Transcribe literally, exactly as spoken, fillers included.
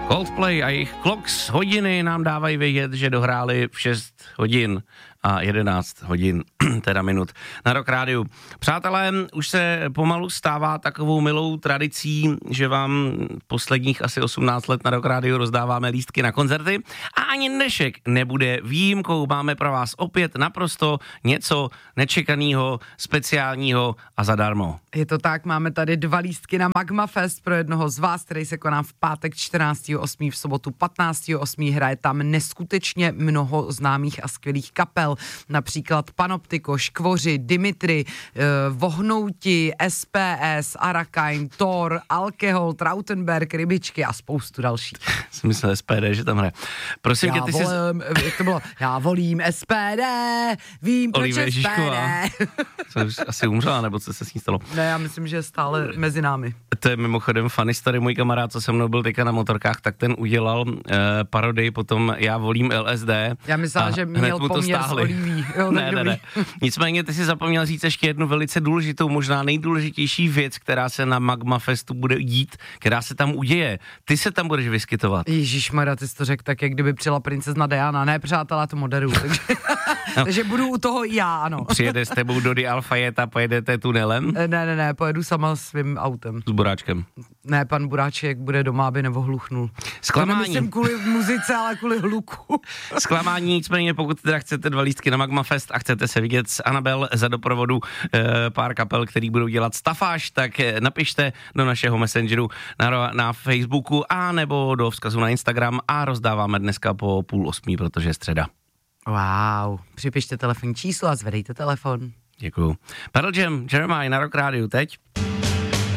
Coldplay a jejich Clocks hodiny nám dávají vědět, že dohráli v šest hodin a jedenáct hodin, teda minut na Rock Rádiu. Přátelé, už se pomalu stává takovou milou tradicí, že vám posledních asi osmnáct let na Rock Rádiu rozdáváme lístky na koncerty a ani dnešek nebude výjimkou. Máme pro vás opět naprosto něco nečekaného, speciálního a zadarmo. Je to tak, máme tady dva lístky na Magma Fest pro jednoho z vás, který se koná v pátek čtrnáctého osmého v sobotu patnáctého osmého Hraje tam neskutečně mnoho známých a skvělých kapel, například Panoptiko, Škvoři, Dimitri, eh, Vohnouti, S P S, Arakain, Thor, Alkohol, Trautenberg, Rybičky a spoustu dalších. Jsem myslel S P D, že tam hraje. Prosím já tě, ty volím, jsi... jak to bylo? Já volím S P D, vím proč S P D. Asi umřela, nebo co se s ní stalo? Ne, já myslím, že je stále mezi námi. To je mimochodem funny story, můj kamarád, co se mnou byl teďka na motorkách, tak ten udělal eh, parodii, potom Já volím L S D. Já myslela, že měl poměr s Oliví. Jo, ne, ne, ne. Nicméně ty si zapomněl říct ještě jednu velice důležitou, možná nejdůležitější věc, která se na Magma Festu bude dít, která se tam uděje. Ty se tam budeš vyskytovat. Ježišmarja, ty jsi to řekl tak, jak kdyby přijela princezna Diana. Ne, přátelé, to moderuju. Takže, no. takže budu u toho i já, ano. Přijede s tebou do Di Alfajeta, pojedete tunelem? Ne, ne, ne, pojedu sama svým autem. S Buráčkem. Ne, pan Buráček bude doma, aby nevohluchnul. Zklamání. To nemyslím kvůli muzice, ale kvůli hluku. Zklamání, nicméně pokud teda chcete dva lístky na Magma Fest a chcete se vidět s Anabel za doprovodu e, pár kapel, který budou dělat stafáž, tak e, napište do našeho messengeru na, na Facebooku a nebo do vzkazu na Instagram a rozdáváme dneska po půl osmí, protože je středa. Wow, připište telefonní číslo a zvedejte telefon. Děkuju. Pearl Jam, Jeremiah na Rock Rádiu teď.